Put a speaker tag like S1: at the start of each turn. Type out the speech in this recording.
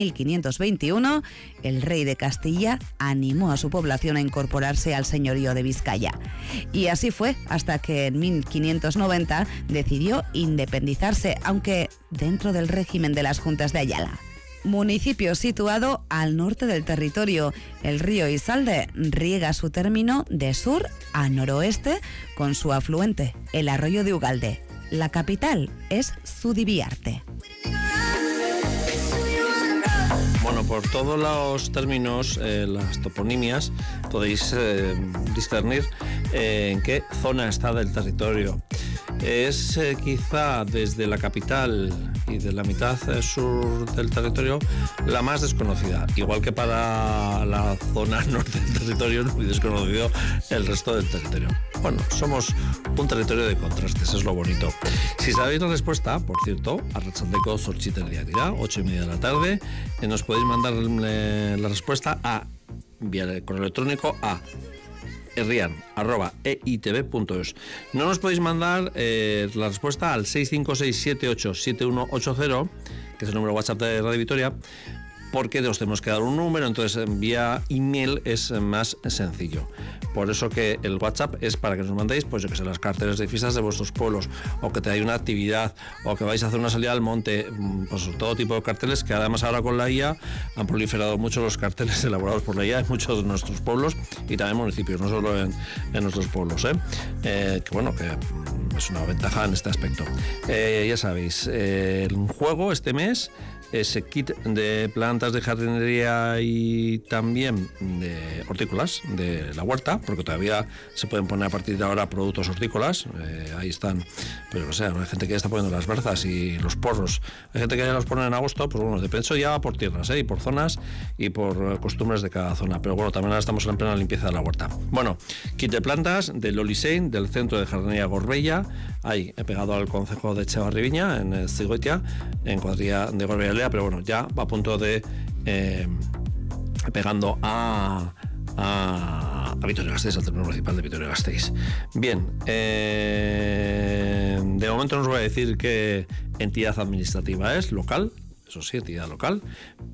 S1: 1521, el rey de Castilla animó a su población a incorporarse al señorío de Vizcaya. Y así fue hasta que en 1590 decidió independizarse, aunque dentro del régimen de las Juntas de Ayala. Municipio situado al norte del territorio, el río Isalde riega su término de sur a noroeste con su afluente, el arroyo de Ugalde. La capital es Zubibiarte.
S2: Bueno, por todos los términos, las toponimias, podéis discernir en qué zona está del territorio. Es quizá desde la capital y de la mitad sur del territorio la más desconocida, igual que para la zona norte del territorio es muy desconocido el resto del territorio. Bueno, somos un territorio de contrastes, es lo bonito. Si sabéis la respuesta, por cierto, arratsaldeiko 8:30, 8:30 de la tarde, nos podéis mandar la respuesta a vía correo electrónico a herrian@eitv.es. No nos podéis mandar la respuesta al 656787180, que es el número WhatsApp de Radio Vitoria, porque os tenemos que dar un número, entonces vía email es más sencillo. Por eso que el WhatsApp es para que nos mandéis, pues yo que sé, las carteles de fiestas de vuestros pueblos, o que tenéis una actividad, o que vais a hacer una salida al monte, pues todo tipo de carteles, que además ahora con la IA han proliferado mucho los carteles elaborados por la IA en muchos de nuestros pueblos y también municipios, no solo en nuestros pueblos, que bueno, que es una ventaja en este aspecto. Ya sabéis, el juego este mes, ese kit de plantas de jardinería y también de hortícolas de la huerta, porque todavía se pueden poner a partir de ahora productos hortícolas, ahí están, pues no sé, hay gente que ya está poniendo las berzas y los porros, hay gente que ya los pone en agosto, pues bueno, depende, eso ya va por tierras, y por zonas y por costumbres de cada zona, pero bueno, también ahora estamos en plena limpieza de la huerta. Bueno, kit de plantas del Olisein, del Centro de Jardinería Gorbella, ahí he pegado al concejo de Echevarribiña, en Zigoitia, en cuadrilla de Gorbella, pero bueno, ya va a punto de pegando a Vitoria-Gasteiz, al término municipal de Vitoria-Gasteiz. Bien, de momento no os voy a decir qué entidad administrativa es, local, eso sí, entidad local,